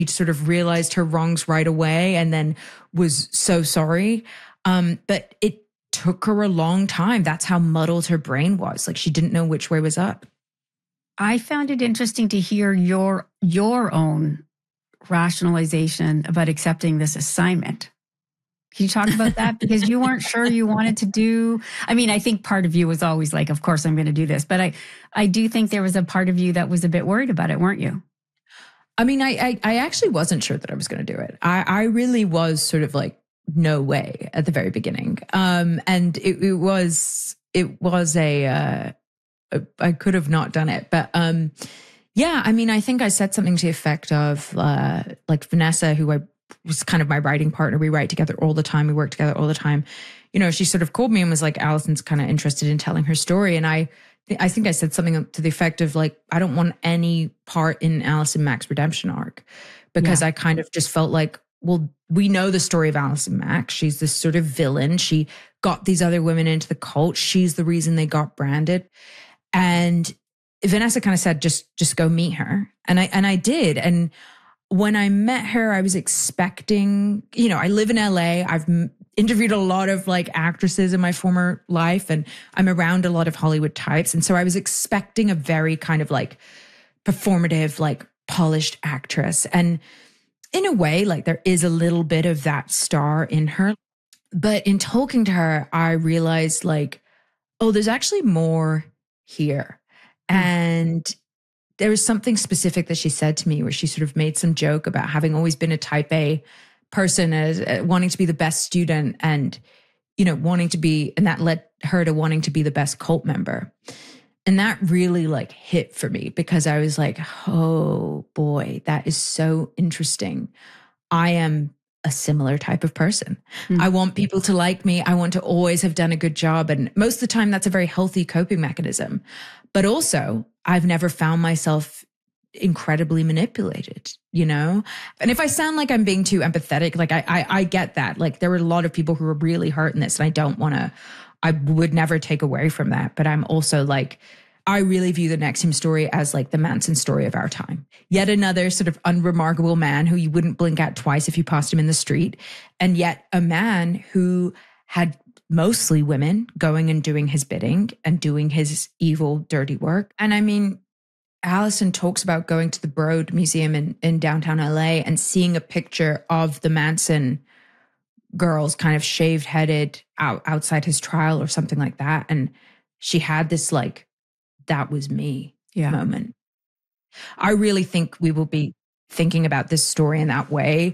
He sort of realized her wrongs right away and then was so sorry. But it took her a long time. That's how muddled her brain was. Like, she didn't know which way was up. I found it interesting to hear your own rationalization about accepting this assignment. Can you talk about that? Because you weren't sure you wanted to do. I mean, I think part of you was always like, of course I'm going to do this. But I do think there was a part of you that was a bit worried about it, weren't you? I mean, I actually wasn't sure that I was going to do it. I really was sort of like, no way at the very beginning. And it was I could have not done it. But yeah, I mean, I think I said something to the effect of like Vanessa, who was kind of my writing partner. We write together all the time. We work together all the time. You know, she sort of called me and was like, Alison's kind of interested in telling her story. And I think I said something to the effect of like, I don't want any part in Alison Mack's redemption arc, because I kind of just felt like, well, we know the story of Alison Mack. She's this sort of villain. She got these other women into the cult. She's the reason they got branded. And Vanessa kind of said, just go meet her. And I did. And when I met her, I was expecting, you know, I live in LA. I've interviewed a lot of like actresses in my former life, and I'm around a lot of Hollywood types. And so I was expecting a very kind of like performative, like polished actress. And in a way, like there is a little bit of that star in her. But in talking to her, I realized like, oh, there's actually more here. And there was something specific that she said to me where she sort of made some joke about having always been a type A person, as wanting to be the best student and, you know, wanting to be, and that led her to wanting to be the best cult member. And that really like hit for me, because I was like, oh boy, that is so interesting. I am a similar type of person. I want people to like me. I want to always have done a good job. And most of the time that's a very healthy coping mechanism. But also I've never found myself incredibly manipulated, you know? And if I sound like I'm being too empathetic, like I get that. Like there were a lot of people who were really hurt in this, and I would never take away from that. But I'm also like, I really view the NXIVM story as like the Manson story of our time. Yet another sort of unremarkable man who you wouldn't blink at twice if you passed him in the street. And yet a man who had mostly women going and doing his bidding and doing his evil, dirty work. And I mean, Alison talks about going to the Broad Museum in downtown LA and seeing a picture of the Manson girls kind of shaved headed outside his trial or something like that. And she had this like, that was me moment. I really think we will be thinking about this story in that way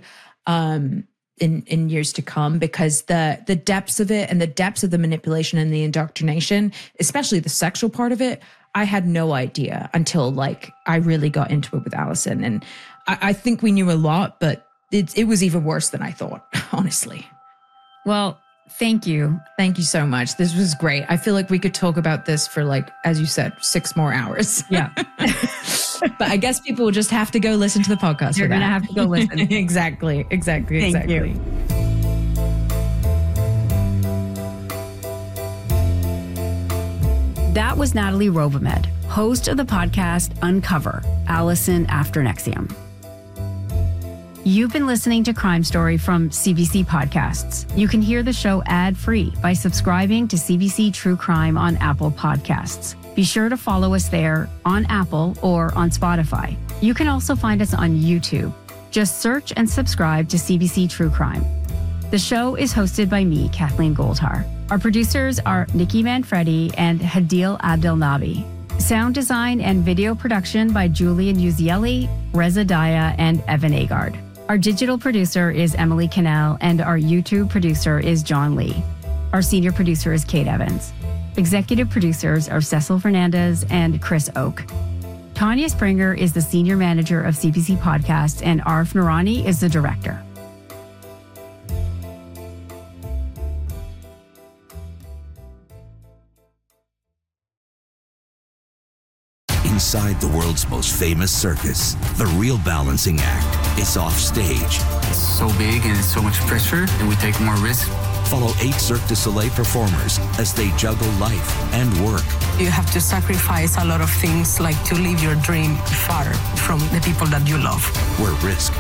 in years to come, because the depths of it and the depths of the manipulation and the indoctrination, especially the sexual part of it, I had no idea until like I really got into it with Alison. And I think we knew a lot, but it was even worse than I thought, honestly. Well, thank you. Thank you so much. This was great. I feel like we could talk about this for like, as you said, 6 more hours. Yeah. But I guess people will just have to go listen to the podcast. You're going to have to go listen. Exactly. Thank you. That was Natalie Robehmed, host of the podcast Uncover, Alison After NXIVM. You've been listening to Crime Story from CBC Podcasts. You can hear the show ad-free by subscribing to CBC True Crime on Apple Podcasts. Be sure to follow us there on Apple or on Spotify. You can also find us on YouTube. Just search and subscribe to CBC True Crime. The show is hosted by me, Kathleen Goldhar. Our producers are Nikki Manfredi and Hadil Abdelnabi. Sound design and video production by Julian Uzielli, Reza Daya, and Evan Agard. Our digital producer is Emily Cannell, and our YouTube producer is John Lee. Our senior producer is Kate Evans. Executive producers are Cecil Fernandez and Chris Oak. Tanya Springer is the senior manager of CBC Podcasts, and Arif Noorani is the director. Inside the world's most famous circus, the real balancing act is off stage. It's so big and it's so much pressure, and we take more risk. Follow 8 Cirque du Soleil performers as they juggle life and work. You have to sacrifice a lot of things, like to live your dream far from the people that you love. Where risk